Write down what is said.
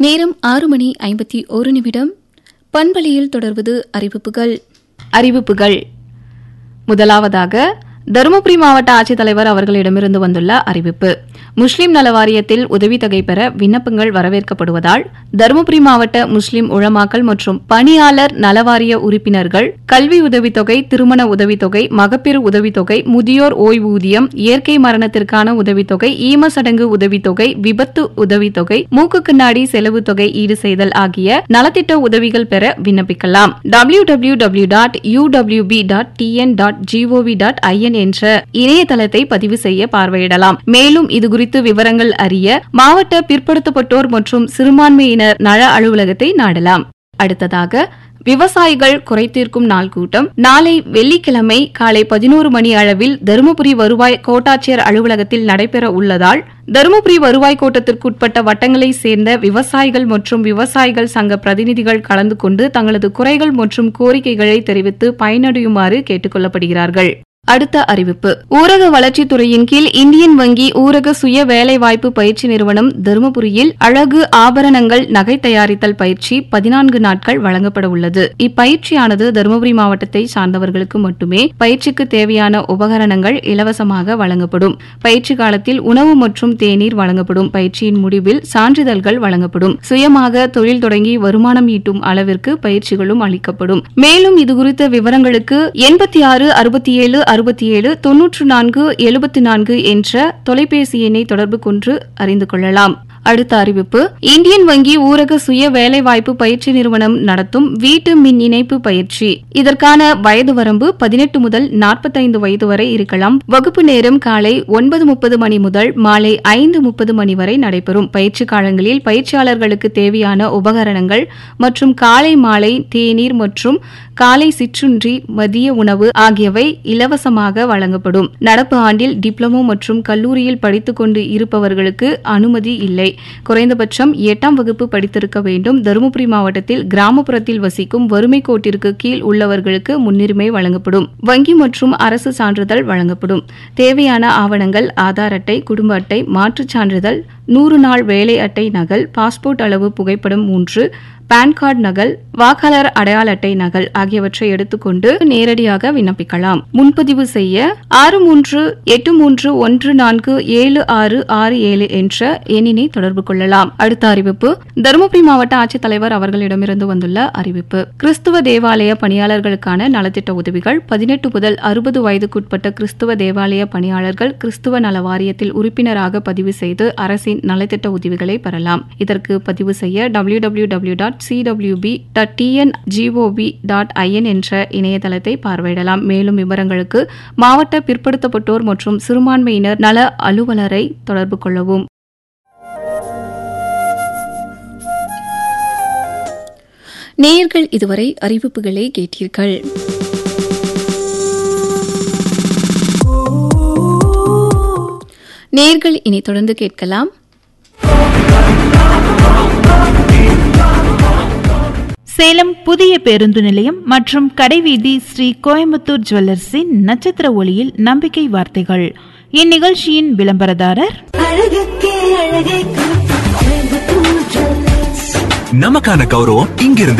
நேரம் 6:51 பண்பலையில் தொடர்வது அறிவிப்புகள். முதலாவதாக தருமபுரி மாவட்ட ஆட்சித்தலைவர் அவர்களிடமிருந்து வந்துள்ள அறிவிப்பு. முஸ்லிம் நல வாரியத்தில் உதவித்தொகை பெற விண்ணப்பங்கள் வரவேற்கப்படுவதால் தருமபுரி மாவட்ட முஸ்லிம் உலமாக்கள் மற்றும் பணியாளர் நலவாரிய உறுப்பினர்கள் கல்வி உதவித்தொகை, திருமண உதவித்தொகை, மகப்பேறு உதவித்தொகை, முதியோர் ஓய்வூதியம், இயற்கை மரணத்திற்கான உதவித்தொகை, ஈமசடங்கு உதவித்தொகை, விபத்து உதவித்தொகை, மூக்கு கண்ணாடி செலவு தொகை ஈடு செய்தல் ஆகிய நலத்திட்ட உதவிகள் பெற விண்ணப்பிக்கலாம். www.uwb.tn.gov.in என்ற இணையதளத்தை பதிவு செய்ய பார்வையிடலாம். மேலும் இதுகுறித்து விவரங்கள் அறிய மாவட்ட பிற்படுத்தப்பட்டோர் மற்றும் சிறுபான்மையினர் நல அலுவலகத்தை நாடலாம். அடுத்ததாக விவசாயிகள் குறைதீர்க்கும் நாள் கூட்டம் நாளை வெள்ளிக்கிழமை காலை 11 மணி அளவில் தருமபுரி வருவாய் கோட்டாட்சியர் அலுவலகத்தில் நடைபெற உள்ளதால் தருமபுரி வருவாய் கோட்டத்திற்குட்பட்ட வட்டங்களை சேர்ந்த விவசாயிகள் மற்றும் விவசாயிகள் சங்க பிரதிநிதிகள் கலந்து கொண்டு தங்களது குறைகள் மற்றும் கோரிக்கைகளை தெரிவித்து பயனடையுமாறு கேட்டுக் கொள்ளப்படுகிறார்கள். அடுத்த அறிவிப்பு. ஊரக வளர்ச்சித்துறையின் கீழ் இந்தியன் வங்கி ஊரக சுய வேலைவாய்ப்பு பயிற்சி நிறுவனம் தருமபுரியில் அழகு ஆபரணங்கள் நகை தயாரித்தல் பயிற்சி 14 நாட்கள் வழங்கப்பட உள்ளது. இப்பயிற்சியானது தருமபுரி மாவட்டத்தை சார்ந்தவர்களுக்கு மட்டுமே. பயிற்சிக்கு தேவையான உபகரணங்கள் இலவசமாக வழங்கப்படும். பயிற்சி காலத்தில் உணவு மற்றும் தேநீர் வழங்கப்படும். பயிற்சியின் முடிவில் சான்றிதழ்கள் வழங்கப்படும். சுயமாக தொழில் தொடங்கி வருமானம் ஈட்டும் அளவிற்கு பயிற்சிகளும் அளிக்கப்படும். மேலும் இதுகுறித்த விவரங்களுக்கு 86 67 67 94 74 என்ற தொலைபேசி எண்ணை தொடர்பு கொண்டு அறிந்து கொள்ளலாம். அடுத்த அறிவிப்பு. இந்தியன் வங்கி ஊரக சுய வேலைவாய்ப்பு பயிற்சி நிறுவனம் நடத்தும் வீட்டு மின் இணைப்பு பயிற்சி. இதற்கான வயது வரம்பு 18 முதல் 45 வயது வரை இருக்கலாம். வகுப்பு நேரம் காலை 9:30 மணி முதல் மாலை 5:30 மணி வரை நடைபெறும். பயிற்சி காலங்களில் பயிற்சியாளர்களுக்கு தேவையான உபகரணங்கள் மற்றும் காலை மாலை தேநீர் மற்றும் காலை சிற்றுண்டி, மதிய உணவு ஆகியவை இலவசமாக வழங்கப்படும். நடப்பு ஆண்டில் டிப்ளமோ மற்றும் கல்லூரியில் படித்துக் கொண்டு இருப்பவர்களுக்கு அனுமதி இல்லை. குறைந்தபட்சம் 8ஆம் வகுப்பு படித்திருக்க வேண்டும். தருமபுரி மாவட்டத்தில் கிராமப்புறத்தில் வசிக்கும் வறுமை கோட்டிற்கு கீழ் உள்ளவர்களுக்கு முன்னுரிமை வழங்கப்படும். வங்கி மற்றும் அரசு சான்றிதழ் வழங்கப்படும். தேவையான ஆவணங்கள் ஆதார் அட்டை, குடும்ப அட்டை, மாற்றுச் சான்றிதழ், 100 நாள் வேலை அட்டை நகல், பாஸ்போர்ட் அளவு புகைப்படம் 3, பான் கார்டு நகல், வாக்காளர் அடையாள அட்டை நகல் ஆகியவற்றை எடுத்துக்கொண்டு நேரடியாக விண்ணப்பிக்கலாம். முன்பதிவு செய்ய 6383147667 என்ற எண்ணினை தொடர்பு கொள்ளலாம். அடுத்த அறிவிப்பு. தருமபுரி மாவட்ட ஆட்சித்தலைவர் அவர்களிடமிருந்து வந்துள்ள அறிவிப்பு. கிறிஸ்துவ தேவாலய பணியாளர்களுக்கான நலத்திட்ட உதவிகள். 18 முதல் 60 வயதுக்குட்பட்ட கிறிஸ்துவ தேவாலய பணியாளர்கள் கிறிஸ்துவ நல வாரியத்தில் உறுப்பினராக பதிவு செய்து அரசின் நலத்திட்ட உதவிகளை பெறலாம். இதற்கு பதிவு செய்ய www.cwb.tn.gov.in என்ற இணையதளத்தை பார்வையிடலாம். மேலும் விவரங்களுக்கு மாவட்ட பிற்படுத்தப்பட்டோர் மற்றும் சிறுபான்மையினர் நல அலுவலரை தொடர்பு கொள்ளவும். நேயர்கள் இதுவரை அறிவிப்புகளை கேட்டீர்கள். நேயர்கள் இனி தொடர்ந்து கேட்கலாம். சேலம் புதிய பேருந்து நிலையம் மற்றும் கடைவீதி ஸ்ரீ கோயம்புத்தூர் ஜுவல்லர்ஸின் நட்சத்திர ஒளியில் நம்பிக்கை வார்த்தைகள். இந்நிகழ்ச்சியின் விளம்பரதாரர் நமக்கான கௌரவம் இங்கிருந்து